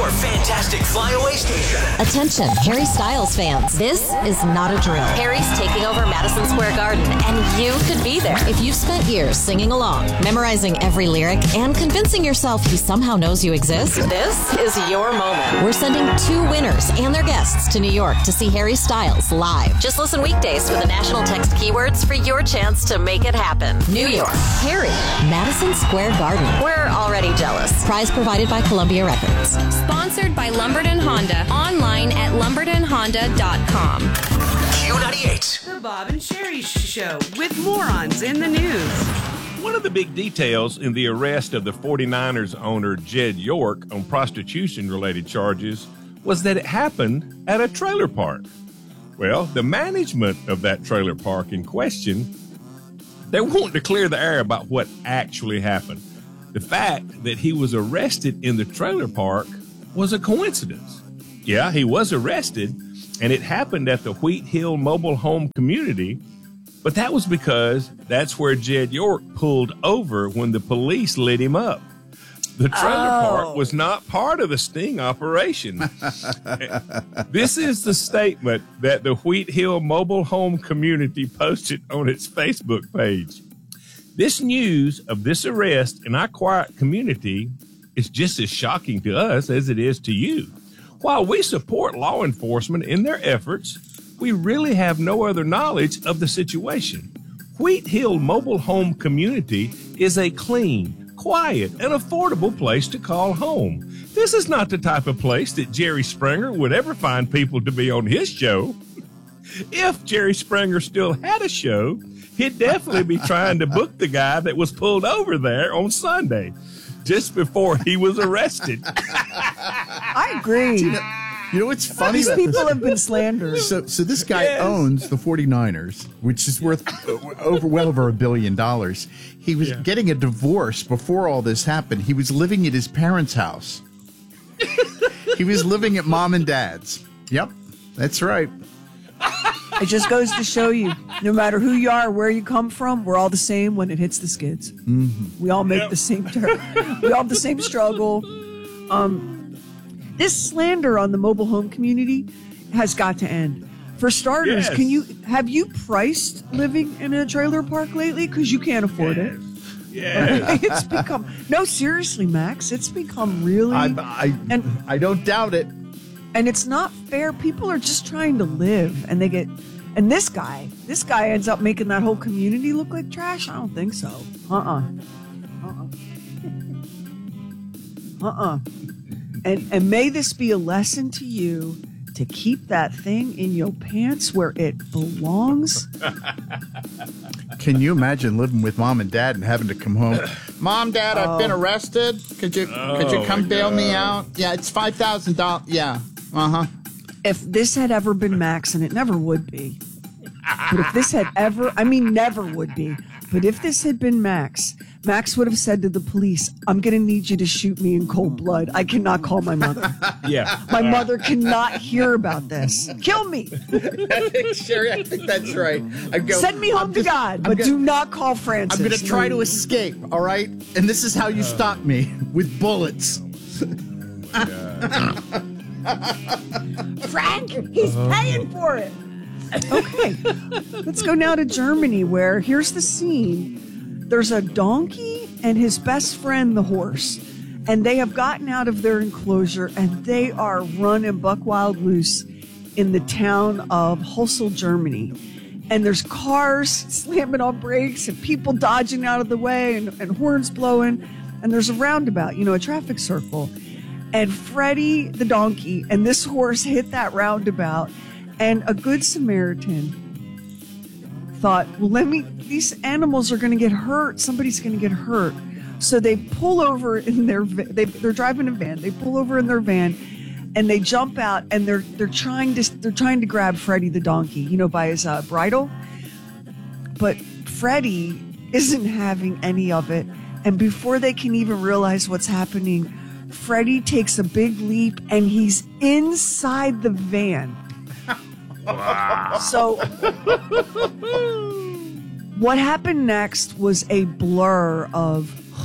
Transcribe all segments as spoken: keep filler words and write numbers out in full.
your fantastic flyaway station. Attention, Harry Styles fans. This is not a drill. Harry's taking over Madison Square Garden, and you could be there. If you've spent years singing along, memorizing every lyric, and convincing yourself he somehow knows you exist, this is your moment. We're sending two winners and their guests to New York to see Harry Styles live. Just listen weekdays for the national text keywords for your chance to make it happen. New York, Harry, Madison Square Garden. We're already jealous. Prize provided by Columbia Records. Sponsored by Lumberton Honda. Online at lumberton honda dot com. Q ninety-eight. The Bob and Sherry Show with morons in the news. One of the big details in the arrest of the forty-niners owner Jed York on prostitution-related charges was that it happened at a trailer park. Well, the management of that trailer park in question, they wanted to clear the air about what actually happened. The fact that he was arrested in the trailer park was a coincidence. Yeah, he was arrested, and it happened at the Wheat Hill Mobile Home Community, but that was because that's where Jed York pulled over when the police lit him up. The trailer oh. park was not part of the sting operation. This is the statement that the Wheat Hill Mobile Home Community posted on its Facebook page. This news of this arrest in our quiet community is just as shocking to us as it is to you. While we support law enforcement in their efforts, we really have no other knowledge of the situation. Wheat Hill Mobile Home Community is a clean, quiet, and affordable place to call home. This is not the type of place that Jerry Springer would ever find people to be on his show. If Jerry Springer still had a show, he'd definitely be trying to book the guy that was pulled over there on Sunday, just before he was arrested. I agree. You know, you know what's funny? These people this? have been slandered. So, so this guy Yes. owns the forty-niners, which is worth over well over a billion dollars. He was Yeah. getting a divorce before all this happened. He was living at his parents' house. He was living at mom and dad's. Yep, that's right. It just goes to show you, no matter who you are, where you come from, we're all the same when it hits the skids. Mm-hmm. We all make yep. the same turn. We all have the same struggle. Um, this slander on the mobile home community has got to end. For starters, yes. can you have you priced living in a trailer park lately? Because you can't afford yes. it. Yeah, It's become no, seriously, Max. It's become really, I, I, and I don't doubt it. And it's not fair. People are just trying to live, and they get. And this guy, this guy ends up making that whole community look like trash. I don't think so. Uh-uh. Uh-uh. Uh-uh. And and may this be a lesson to you to keep that thing in your pants where it belongs. Can you imagine living with mom and dad and having to come home? Mom, Dad, I've Oh. been arrested. Could you could you Oh, come my bail me God. out? Yeah, it's five thousand dollars. Yeah. Uh-huh. If this had ever been Max, and it never would be, but if this had ever, I mean, never would be, but if this had been Max, Max would have said to the police, I'm going to need you to shoot me in cold blood. I cannot call my mother. yeah. My mother cannot hear about this. Kill me. I think, Sherry, I think that's right. I go, Send me home I'm to just- God, I'm but gonna- do not call Francis. I'm going to try to escape, all right? And this is how you stop me, with bullets. Frank, he's paying for it. Okay, let's go now to Germany, where here's the scene. There's a donkey and his best friend, the horse, and they have gotten out of their enclosure and they are running buck wild loose in the town of Hosel, Germany. And there's cars slamming on brakes and people dodging out of the way and, and horns blowing. And there's a roundabout, you know, a traffic circle. And Freddie the donkey and this horse hit that roundabout, and a good Samaritan thought, well, let me, these animals are going to get hurt. Somebody's going to get hurt. So they pull over in their, they, they're driving a van. They pull over in their van and they jump out and they're, they're trying to, they're trying to grab Freddie the donkey, you know, by his uh, bridle. But Freddie isn't having any of it. And before they can even realize what's happening, Freddie takes a big leap and he's inside the van. Wow. So what happened next was a blur of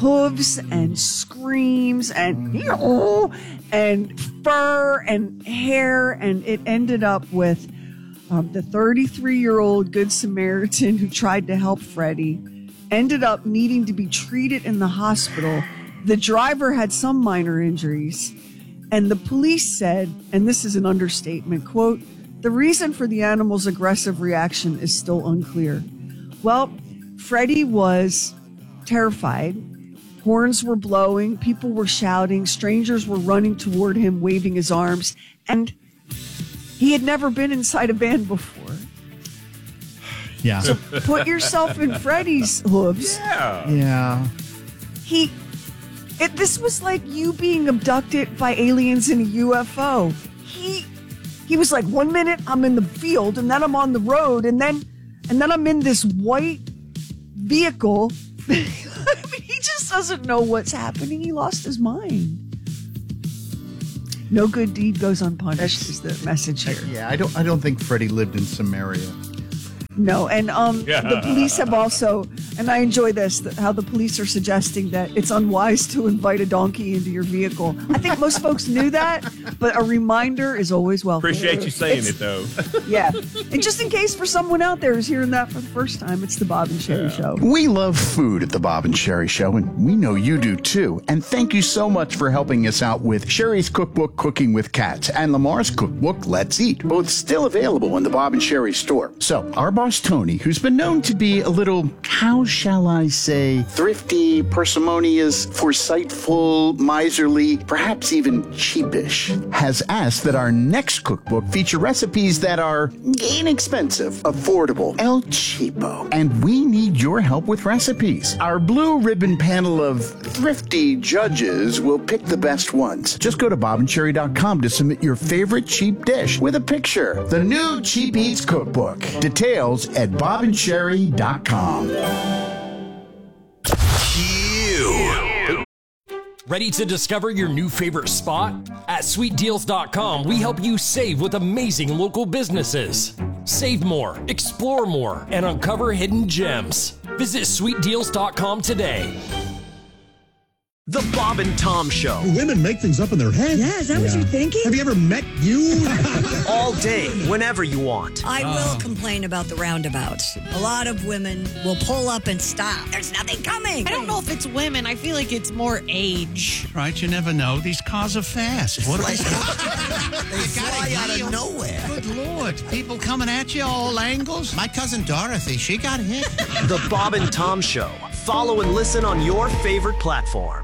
hooves and screams and and fur and hair, and it ended up with um, the thirty-three-year-old Good Samaritan who tried to help Freddie ended up needing to be treated in the hospital. The driver had some minor injuries, and the police said, and this is an understatement, quote, "The reason for the animal's aggressive reaction is still unclear." Well, Freddie was terrified. Horns were blowing, people were shouting, strangers were running toward him, waving his arms, and he had never been inside a van before. Yeah. So put yourself in Freddie's hooves. Yeah. Yeah. He, it, this was like you being abducted by aliens in a U F O. He, he was like, one minute I'm in the field, and then I'm on the road, and then, and then I'm in this white vehicle. I mean, he just doesn't know what's happening. He lost his mind. No good deed goes unpunished is the message here. Yeah, I don't I don't think Freddie lived in Samaria. No, and um, the police have also, and I enjoy this, that how the police are suggesting that it's unwise to invite a donkey into your vehicle. I think most folks knew that, but a reminder is always welcome. Appreciate you saying It's- it, though. Yeah. And just in case for someone out there who's hearing that for the first time, it's the Bob and Sherry Show. We love food at the Bob and Sherry Show, and we know you do too. And thank you so much for helping us out with Sherry's cookbook, Cooking with Cats, and Lamar's cookbook, Let's Eat, both still available in the Bob and Sherry store. So, our boss Tony, who's been known to be a little, how shall I say, thrifty, parsimonious, foresightful, miserly, perhaps even cheapish, has asked that our next cookbook feature recipes that are inexpensive, affordable, El Cheapo. And we need your help with recipes. Our blue ribbon panel of thrifty judges will pick the best ones. Just go to bob and sherry dot com to submit your favorite cheap dish with a picture. The new Cheap Eats Cookbook. Details at bob and sherry dot com. You. Ready to discover your new favorite spot? At sweet deals dot com, we help you save with amazing local businesses. Save more, explore more, and uncover hidden gems. Visit sweet deals dot com today. The Bob and Tom Show. Women make things up in their head. Yeah, is that what you're thinking? Have you ever met you? All day, whenever you want. I will complain about the roundabouts. A lot of women will pull up and stop. There's nothing coming. I don't know if it's women. I feel like it's more age. Right, you never know. These cars are fast. What They you fly out of nowhere. Good Lord. People coming at you all angles. My cousin Dorothy, she got hit. The Bob and Tom Show. Follow and listen on your favorite platform.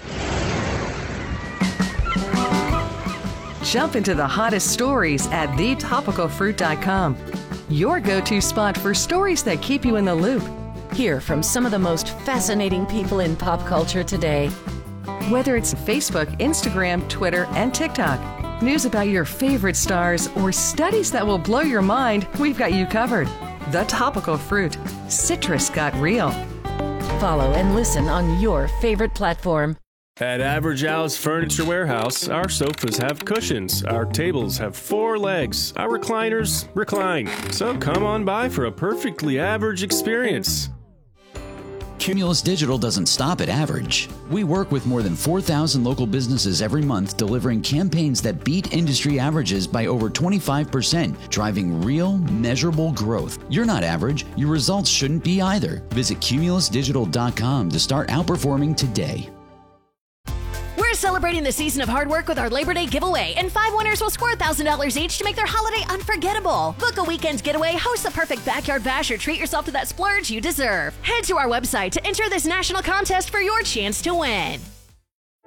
Jump into the hottest stories at the topical fruit dot com. Your go-to spot for stories that keep you in the loop. Hear from some of the most fascinating people in pop culture today. Whether it's Facebook, Instagram, Twitter, and TikTok, news about your favorite stars, or studies that will blow your mind, we've got you covered. The Topical Fruit. Citrus got real. Follow and listen on your favorite platform. At Average Al's Furniture Warehouse, our sofas have cushions, our tables have four legs, our recliners recline. So come on by for a perfectly average experience. Cumulus Digital doesn't stop at average. We work with more than four thousand local businesses every month, delivering campaigns that beat industry averages by over twenty-five percent, driving real, measurable growth. You're not average. Your results shouldn't be either. Visit cumulus digital dot com to start outperforming today. We're celebrating the season of hard work with our Labor Day giveaway, and five winners will score one thousand dollars each to make their holiday unforgettable. Book a weekend getaway, host the perfect backyard bash, or treat yourself to that splurge you deserve. Head to our website to enter this national contest for your chance to win.